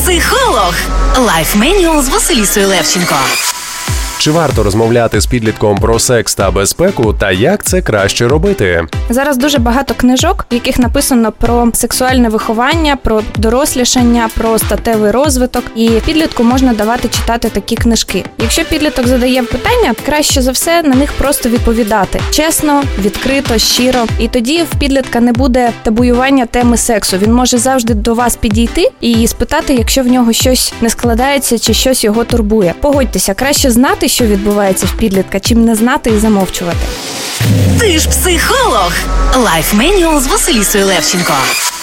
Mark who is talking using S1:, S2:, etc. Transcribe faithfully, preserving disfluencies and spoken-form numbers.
S1: Психолог. Лайф Менюал з Василісою Левченко.
S2: Чи варто розмовляти з підлітком про секс та безпеку, та як це краще робити?
S3: Зараз дуже багато книжок, в яких написано про сексуальне виховання, про дорослішання, про статевий розвиток. І підлітку можна давати читати такі книжки. Якщо підліток задає питання, краще за все на них просто відповідати. Чесно, відкрито, щиро. І тоді в підлітка не буде табуювання теми сексу. Він може завжди до вас підійти і спитати, якщо в нього щось не складається чи щось його турбує. Погодьтеся, краще знати, що відбувається в підлітка, чим не знати і замовчувати.
S1: Ти ж психолог. Лайф Менюал з Василісою Левченко.